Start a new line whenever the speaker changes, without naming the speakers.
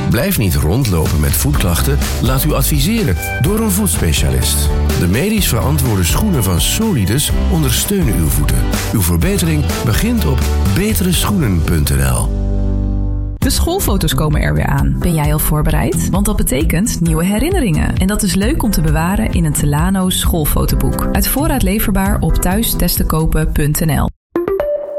Blijf niet rondlopen met voetklachten. Laat u adviseren door een voetspecialist. De medisch verantwoorde schoenen van Solidus ondersteunen uw voeten. Uw verbetering begint op betereschoenen.nl.
De schoolfoto's komen er weer aan. Ben jij al voorbereid? Want dat betekent nieuwe herinneringen. En dat is leuk om te bewaren in een Telano schoolfotoboek. Uit voorraad leverbaar op thuistestenkopen.nl.